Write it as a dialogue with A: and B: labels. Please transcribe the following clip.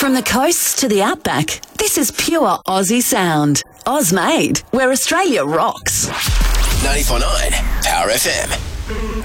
A: From the coasts to the outback, this is pure Aussie sound. Oz-made, where Australia rocks.
B: 94.9 Power FM.